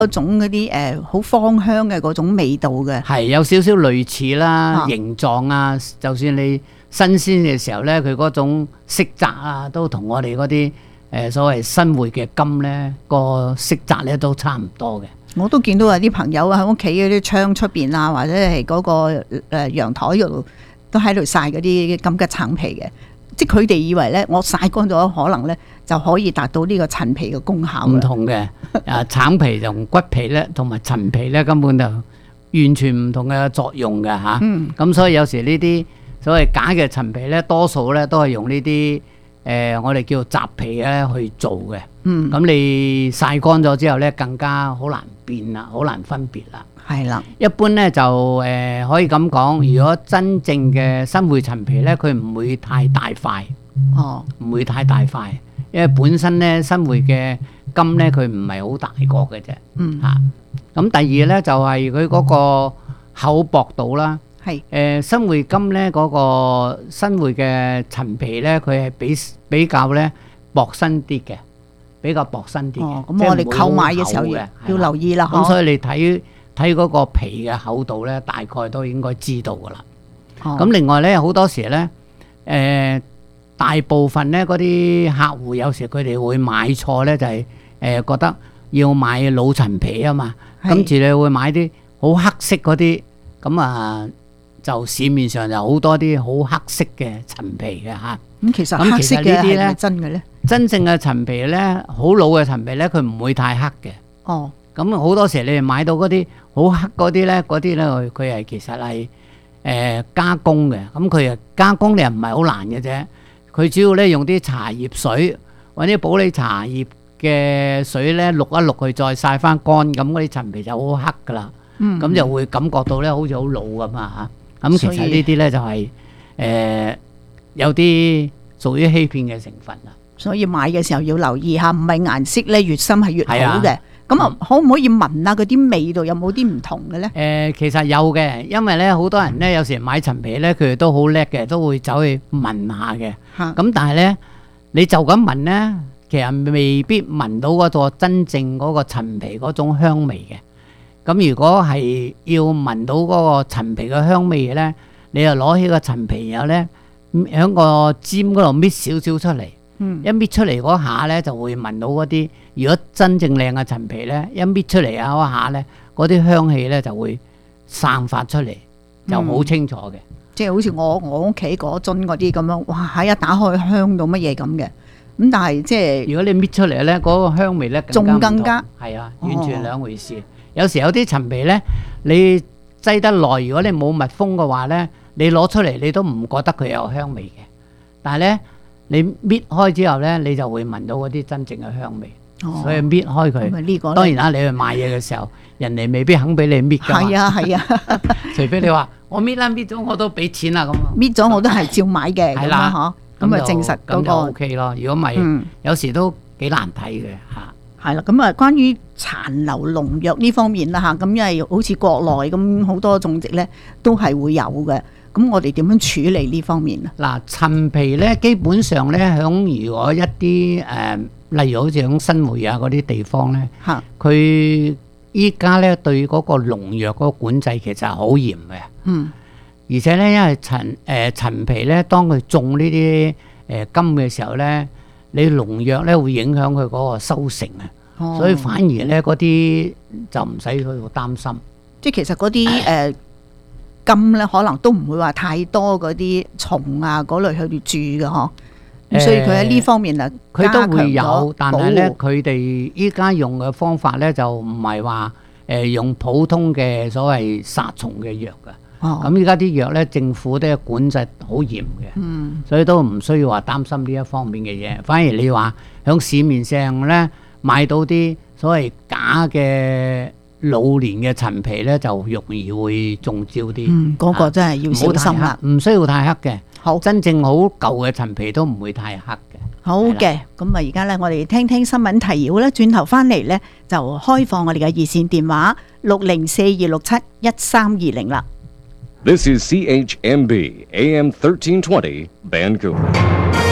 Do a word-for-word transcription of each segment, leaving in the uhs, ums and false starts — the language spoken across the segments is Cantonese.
嗰種嗰啲誒好芳香嘅嗰種味道嘅。 係有少少類似啦， 啊形狀啊，就算你新鮮嘅時候咧，佢嗰種色澤啊，都同我哋嗰啲誒所謂新會嘅柑咧個色澤咧都差唔多嘅。 我都見到有啲朋友喺屋企嗰啲窗出邊啊，或者係嗰個誒陽台嗰度都喺度曬嗰啲柑桔橙皮嘅，即係佢哋以為咧，我曬乾咗可能咧就可以達到呢個陳皮嘅功效。 唔同嘅，啊橙皮同骨皮咧，同埋陳皮咧根本就完全唔同嘅作用嘅嚇。咁、 嗯、 所以有時呢啲所謂假嘅陳皮咧，多數咧都係用呢啲誒我哋叫雜皮咧去做嘅。 嗯， 咁你曬乾咗之後咧，更加好難辨啦，好難分別啦。 係啦， 一般咧就誒、呃、可以咁講，如果真正嘅新會陳皮咧，佢唔會太大塊， 哦， 唔會太大塊，因為本身咧新會嘅柑咧，佢唔係好大個嘅啫。 嗯， 嚇。咁第二咧就係佢嗰個厚薄度啦。 係誒、呃、新會柑咧嗰個新會嘅陳皮咧，佢係比比較咧薄身啲嘅。比較薄身啲嘅， 哦，咁我哋購買嘅時候要要留意啦。 咁所以你睇睇嗰個皮嘅厚度咧，大概都應該知道噶啦。咁、哦、另外咧，好多時咧，誒、呃、大部分咧嗰啲客戶有時佢哋會買錯咧，就係、是、誒、呃、覺得要買老陳皮啊嘛，跟住你會買啲好黑色嗰啲，咁啊就市面上就好多啲好黑色嘅陳皮嘅嚇。咁其實黑色嘅係咪真嘅咧？ 真正嘅陳皮咧，好老嘅陳皮咧，佢唔會太黑嘅。 哦， 咁好多時你哋買到嗰啲好黑嗰啲咧，嗰啲咧佢佢係其實係誒、呃、加工嘅。咁佢啊加工你又唔係好難嘅啫。佢主要咧用啲茶葉水或者普洱茶葉嘅水咧渌一渌佢，再曬翻乾，咁嗰啲陳皮就好黑噶啦。嗯，咁就會感覺到咧好似好老咁啊嚇。咁其實呢啲咧就係、是、誒、呃、有啲屬於欺騙嘅成分啦。 所以買嘅時候要留意下，唔係顏色咧越深係越好嘅。咁啊， 嗯、 可唔可以聞下嗰啲味道有冇啲唔同嘅咧？誒、 呃，其實有嘅，因為咧好多人咧有時買陳皮咧，佢哋都好叻嘅，都會走去聞下嘅。咁、嗯、但係咧，你就咁聞咧，其實未必聞到嗰個真正嗰個陳皮嗰種香味嘅。咁如果係要聞到嗰個陳皮嘅香味咧，你就攞起個陳皮然後咧，喺個尖嗰度搣少少出嚟。嗯、一搣出嚟嗰下咧，就會聞到嗰啲。如果真正靚嘅陳皮咧，一搣出嚟啊嗰下咧，嗰啲香氣咧就會散發出嚟，就好清楚嘅、嗯。 即係好似我我屋企嗰樽嗰啲咁樣，哇！一打開香到乜嘢咁嘅。咁但係即係如果你搣出嚟咧，嗰、嗰個香味咧仲更加係啊，完全兩回事。哦、有時有啲陳皮咧，你擠得耐，如果你冇密封嘅話咧，你攞出嚟你都唔覺得佢有香味嘅。但係咧，你搣開之後咧，你就會聞到嗰啲真正嘅香味。哦、所以搣開佢。呢個當然啦，你去買嘢嘅時候，人哋未必肯俾你搣㗎嘛。係啊係啊，除非你話我搣啦，搣咗我都俾錢啦咁。搣咗我都係照買嘅。係啦，嗬，咁啊證實嗰個 O K 咯。如果唔係，有時都幾難睇嘅嚇。 係啦，咁啊，關於殘留農藥呢方面啦嚇，咁因為好似國內咁好多種植咧，都係會有嘅。咁我哋點樣處理呢方面啊？嗱， 陳皮咧，基本上咧，響如果一啲誒、呃，例如好似響新會啊嗰啲地方咧，嚇，佢依家咧對嗰個農藥嗰個管制其實係好嚴嘅。嗯，而且咧，因為陳誒陳皮咧，當佢種呢啲誒柑嘅時候咧，你農藥咧會影響佢嗰個收成啊，哦、所以反而咧嗰啲就唔使去好擔心。 即係其實嗰啲誒。柑咧可能都唔會話太多嗰啲蟲啊嗰類去住嘅嗬，咁所以佢喺呢方面啊， 佢都會有，但係咧佢哋依家用嘅方法咧就唔係話誒用普通嘅所謂殺蟲嘅藥噶，咁依家啲藥咧政府都管制好嚴嘅，嗯，所以都唔需要話擔心呢一方面嘅嘢，反而你話響市面上咧買到啲所謂假嘅老年嘅陳皮咧就容易會中招啲， 嗯，嗰、那個真係要小心啦， 唔需要太黑嘅， 好， 真正好舊嘅陳皮都唔會太黑嘅。 好嘅，咁啊而家咧我哋聽聽新聞提要咧，轉頭翻嚟咧就開放我哋嘅熱線電話六零四二六七一三二零啦。 This is C H M B A M thirteen twenty Vancouver。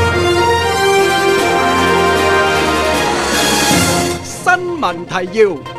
新聞提要。